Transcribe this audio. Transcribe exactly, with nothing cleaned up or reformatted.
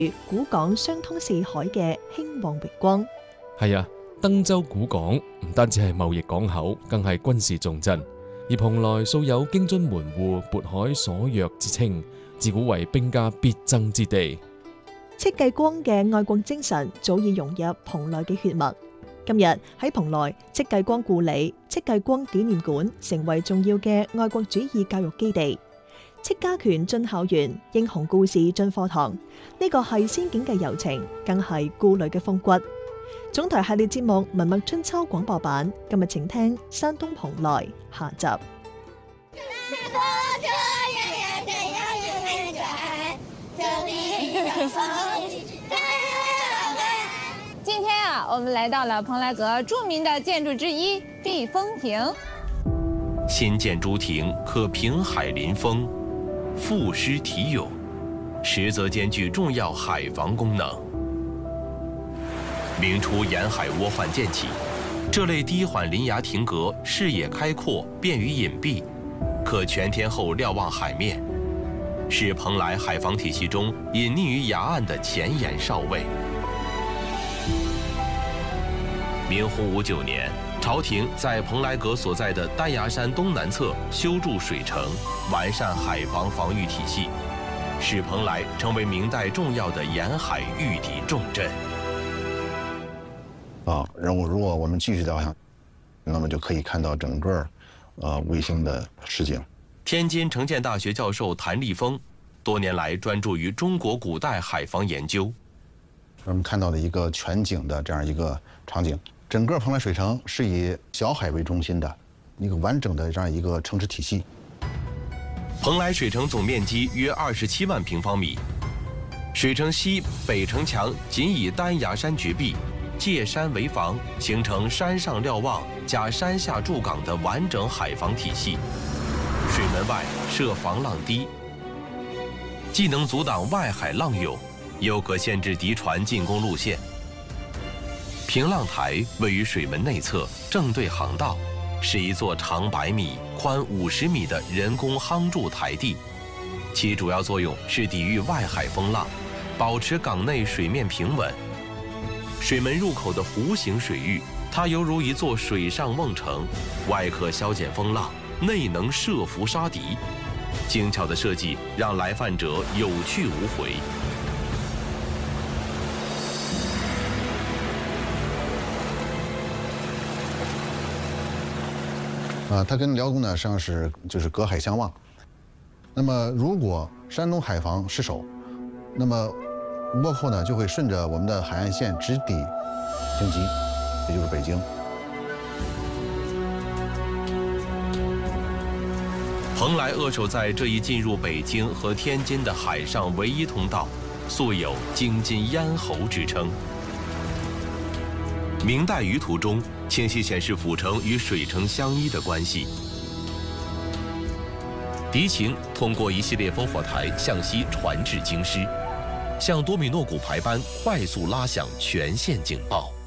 古港相通四海嘅興旺榮光。 係啊，登州古港唔單止係貿易港口，更係軍事重鎮。而蓬萊素有京津門戶、渤海所約之稱，自古為兵家必爭之地。 戚繼光嘅愛國精神早已融入蓬萊嘅血脈。今日喺蓬萊，戚繼光故里、戚繼光紀念館成為重要嘅愛國主義教育基地。戚家拳進校園，英雄故事進課堂，呢個係先景嘅柔情，更係故壘嘅風骨。總台系列節目《文脈春秋》廣播版，今日請聽山東蓬萊下集。 今天啊，我們來到了蓬萊閣著名的建築之一避風亭。 新建諸亭可平海臨風，賦詩題詠，實則兼具重要海防功能。明初沿海倭患漸起，這類低緩臨崖亭閣視野開闊，便於隱蔽，可全天候瞭望海面，是蓬萊海防體系中隱匿於崖岸的前沿哨位。明洪武九年，朝廷在蓬萊閣所在的丹崖山東南側修築水城，完善海防防禦體系，使蓬萊成為明代重要的沿海禦敵重鎮。 啊，然後如果我們繼續導向，那麼就可以看到整個呃衛星的實景。 天津城建大學教授譚立峰多年來專注於中國古代海防研究。 我們看到的一個全景的這樣一個場景，整個蓬萊水城是以小海為中心的一個完整的這樣一個城池體系。 蓬萊水城總面積約二十七萬平方米，水城西北城牆僅以丹崖山絕壁，借山為防，形成山上瞭望加山下駐港的完整海防體系。水門外設防浪堤，既能阻擋外海浪湧，又可限制敵船進攻路線。平浪台位於水門內側，正對航道，是一座長百米、寬五十米的人工夯築台地，其主要作用是抵禦外海風浪，保持港內水面平穩。水門入口的弧形水域，它猶如一座水上瓮城，外可消減風浪，內能設伏殺敵。精巧的設計讓來犯者有去無回。 啊，它跟遼東呢，實際上是就是隔海相望。那麼如果山東海防失守，那麼倭寇呢就會順着我們的海岸線直抵京畿，也就是北京。 蓬萊扼守在這一進入北京和天津的海上唯一通道，素有京津咽喉之稱。明代輿圖中清晰顯示府城與水城相依的關係。敵情通過一系列烽火台向西傳至京師，像多米諾骨牌般快速拉響全線警報。